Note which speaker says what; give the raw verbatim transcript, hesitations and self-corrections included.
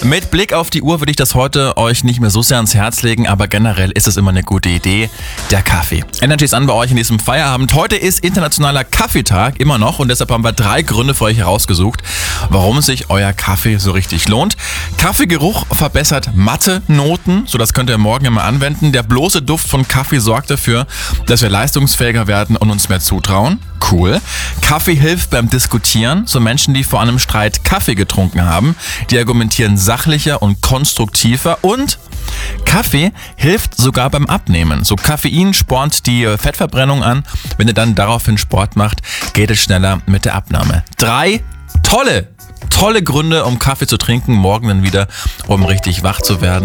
Speaker 1: Mit Blick auf die Uhr würde ich das heute euch nicht mehr so sehr ans Herz legen, aber generell ist es immer eine gute Idee. Der Kaffee. Energy ist an bei euch in diesem Feierabend. Heute ist internationaler Kaffeetag, immer noch, und deshalb haben wir drei Gründe für euch herausgesucht, warum sich euer Kaffee so richtig lohnt. Kaffeegeruch verbessert Mathe-Noten, so das könnt ihr morgen immer anwenden. Der bloße Duft von Kaffee sorgt dafür, dass wir leistungsfähiger werden und uns mehr zutrauen. Cool. Kaffee hilft beim Diskutieren. So Menschen, die vor einem Streit Kaffee getrunken haben, die argumentieren sachlicher und konstruktiver. Und Kaffee hilft sogar beim Abnehmen. So Koffein spornt die Fettverbrennung an. Wenn ihr dann daraufhin Sport macht, geht es schneller mit der Abnahme. Drei tolle, tolle Gründe, um Kaffee zu trinken. Morgen dann wieder, um richtig wach zu werden.